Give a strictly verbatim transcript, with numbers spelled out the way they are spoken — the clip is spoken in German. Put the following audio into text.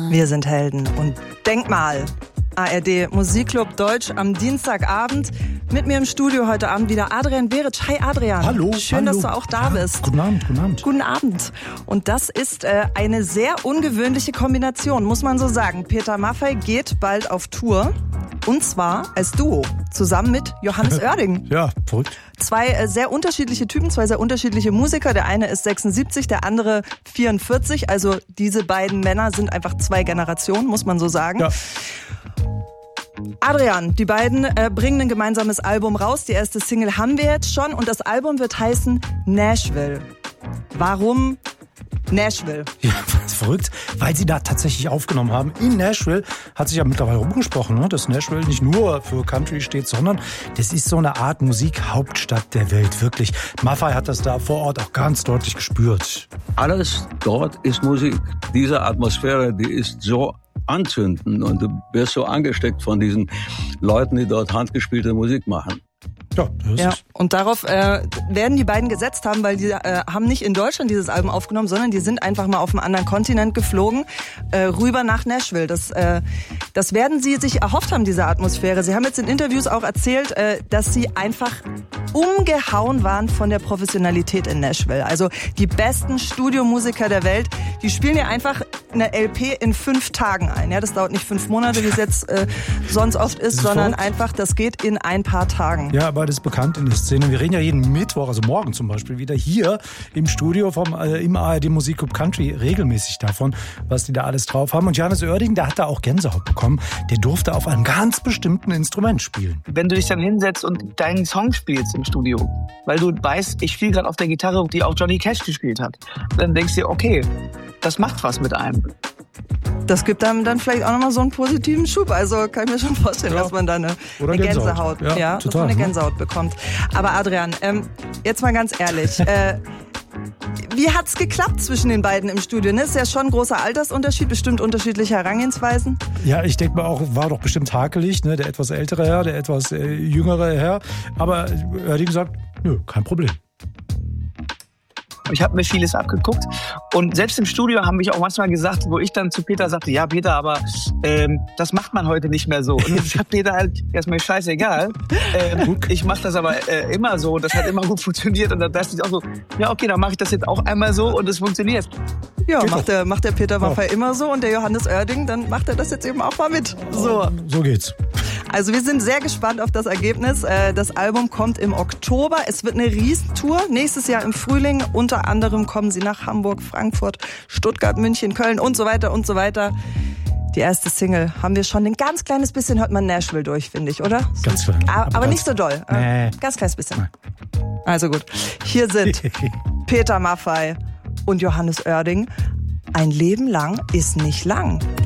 Wir sind Helden und denk mal, A R D Musikclub Deutsch am Dienstagabend. Mit mir im Studio heute Abend wieder Adrian Beric. Hi Adrian. Hallo. Schön, hallo. dass du auch da ja, bist. Guten Abend, guten Abend. Guten Abend. Und das ist äh, eine sehr ungewöhnliche Kombination, muss man so sagen. Peter Maffay geht bald auf Tour. Und zwar als Duo, zusammen mit Johannes Oerding. Ja, verrückt. Zwei äh, sehr unterschiedliche Typen, zwei sehr unterschiedliche Musiker. Der eine ist sechsundsiebzig, der andere vierundvierzig. Also diese beiden Männer sind einfach zwei Generationen, muss man so sagen. Ja. Adrian, die beiden äh, bringen ein gemeinsames Album raus. Die erste Single haben wir jetzt schon und das Album wird heißen Nashville. Warum Nashville? Ja, verrückt, weil sie da tatsächlich aufgenommen haben. In Nashville hat sich ja mittlerweile rumgesprochen, ne, dass Nashville nicht nur für Country steht, sondern das ist so eine Art Musikhauptstadt der Welt, wirklich. Maffay hat das da vor Ort auch ganz deutlich gespürt. Alles dort ist Musik. Diese Atmosphäre, die ist so anzünden und du wirst so angesteckt von diesen Leuten, die dort handgespielte Musik machen. Ja, das Ja, ist und darauf äh, werden die beiden gesetzt haben, weil die äh, haben nicht in Deutschland dieses Album aufgenommen, sondern die sind einfach mal auf einem anderen Kontinent geflogen, äh, rüber nach Nashville. Das, äh, das werden sie sich erhofft haben, diese Atmosphäre. Sie haben jetzt in Interviews auch erzählt, äh, dass sie einfach umgehauen waren von der Professionalität in Nashville. Also die besten Studiomusiker der Welt, die spielen ja einfach eine L P in fünf Tagen ein. Ja, das dauert nicht fünf Monate, wie es jetzt äh, sonst oft ist, ist sondern verrückt. einfach, das geht in ein paar Tagen. Ja, aber das ist bekannt in der Szene. Wir reden ja jeden Mittwoch, also morgen zum Beispiel, wieder hier im Studio vom äh, im A R D Musikclub Country regelmäßig davon, was die da alles drauf haben. Und Johannes Oerding, der hat da auch Gänsehaut bekommen. Der durfte auf einem ganz bestimmten Instrument spielen. Wenn du dich dann hinsetzt und deinen Song spielst im Studio, weil du weißt, ich spiele gerade auf der Gitarre, die auch Johnny Cash gespielt hat, dann denkst du dir, okay, das macht was mit einem. Das gibt einem dann vielleicht auch nochmal so einen positiven Schub. Also kann ich mir schon vorstellen, Ja. dass man da eine, Oder eine Gänsehaut. Gänsehaut, Ja, ja, dass total, man eine ne? Gänsehaut bekommt. Aber Adrian, ähm, jetzt mal ganz ehrlich, äh, wie hat's geklappt zwischen den beiden im Studio? Ne? Ist ja schon ein großer Altersunterschied, bestimmt unterschiedliche Herangehensweisen. Ja, ich denke mal auch, war doch bestimmt hakelig, ne? Der etwas ältere Herr, der etwas äh, jüngere Herr. Aber Oerding sagt, nö, kein Problem. Ich habe mir vieles abgeguckt und selbst im Studio haben mich auch manchmal gesagt, wo ich dann zu Peter sagte, ja Peter, aber ähm, das macht man heute nicht mehr so. Und dann sagt Peter halt, ja, ist mir scheißegal. Ähm, ich mache das aber äh, immer so und das hat immer gut funktioniert. Und dann dachte ich auch so, ja okay, dann mache ich das jetzt auch einmal so und es funktioniert. Ja, Geht macht doch. der, macht der Peter Maffay Ja. immer so und der Johannes Oerding, dann macht er das jetzt eben auch mal mit. So. So geht's. Also wir sind sehr gespannt auf das Ergebnis. Äh, Das Album kommt im Oktober. Es wird eine Riesentour. Nächstes Jahr im Frühling. Unter anderem kommen sie nach Hamburg, Frankfurt, Stuttgart, München, Köln und so weiter und so weiter. Die erste Single haben wir schon. Ein ganz kleines bisschen hört man Nashville durch, finde ich, oder? Ganz klein. Aber, Aber aber ganz- nicht so doll. Nee. Ganz kleines bisschen. Also gut. Hier sind Peter Maffay und Johannes Oerding. Ein Leben lang ist nicht lang.